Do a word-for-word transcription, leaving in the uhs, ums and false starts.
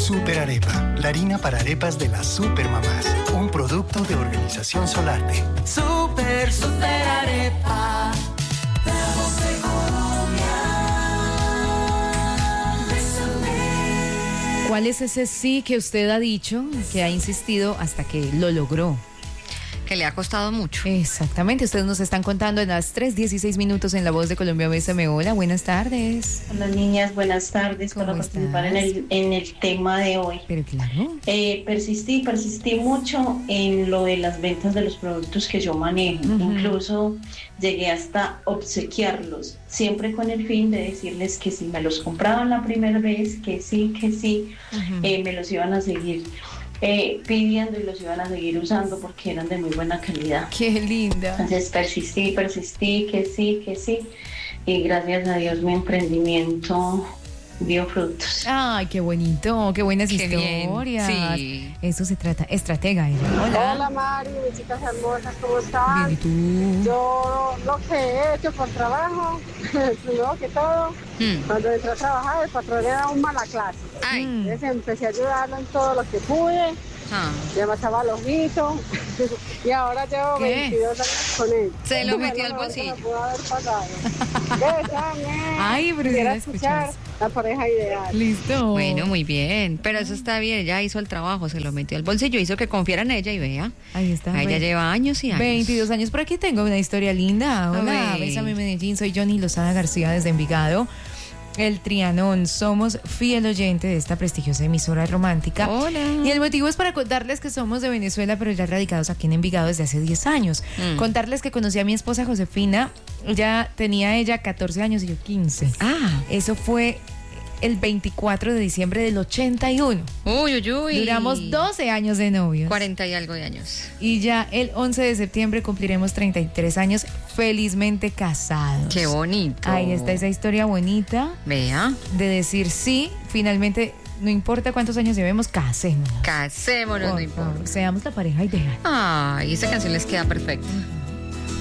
Super Arepa, la harina para arepas de las supermamás. Un producto de Organización Solarte. Super, super arepa. La voz de Colombia. Bésame. ¿Cuál es ese sí que usted ha dicho, que ha insistido hasta que lo logró? Que le ha costado mucho. Exactamente, ustedes nos están contando en las tres dieciséis minutos en La Voz de Colombia. Bésame. Hola, buenas tardes. Hola niñas, buenas tardes para participar en el, en el tema de hoy. Pero claro. Eh, persistí, persistí mucho en lo de las ventas de los productos que yo manejo. Uh-huh. Incluso llegué hasta obsequiarlos, siempre con el fin de decirles que si me los compraban la primera vez, que sí, que sí, uh-huh. eh, me los iban a seguir Eh, pidiendo y los iban a seguir usando porque eran de muy buena calidad. ¡Qué linda! Entonces persistí, persistí, que sí, que sí, y gracias a Dios mi emprendimiento dio frutos. ¡Ay, qué bonito! ¡Qué buenas qué historias! Bien. Sí. Eso se trata, estratega ella. Hola. Hola Mari, mis chicas hermosas, ¿cómo están? Bien, ¿y tú? Yo lo que he hecho por trabajo, primero que todo, mm. cuando entré a trabajar el patrón era un mala clase. Ay. Entonces empecé a ayudarlo en todo lo que pude. Ah. Le mataba el ojito y ahora llevo ¿Qué? veintidós años con él. Se lo metió al bolsillo. No pudo haber pasado. Ay, pero quiero escuchar la pareja ideal. Listo. Bueno, muy bien. Pero eso está bien. Ella hizo el trabajo, se lo metió al bolsillo, hizo que confiara en ella y vea. Ahí está. Ella veinte, lleva años y años. veintidós años. Por aquí tengo una historia linda. Hola, Bésame Medellín. Soy Johnny Lozada García desde Envigado. El Trianón, somos fiel oyente de esta prestigiosa emisora romántica. Hola. Y el motivo es para contarles que somos de Venezuela, pero ya radicados aquí en Envigado desde hace diez años. Mm. Contarles que conocí a mi esposa Josefina, ya tenía ella catorce años y yo quince. Ah. Eso fue el veinticuatro de diciembre del ochenta y uno. Uy, uy, uy. Duramos doce años de novios. cuarenta y algo de años. Y ya el once de septiembre cumpliremos treinta y tres años felizmente casados. Qué bonito. Ahí está esa historia bonita. Vea. De decir sí, finalmente, no importa cuántos años llevemos, casémonos. Casémonos, Por no importa. Favor, seamos la pareja ideal. Ay, esa canción les queda perfecta.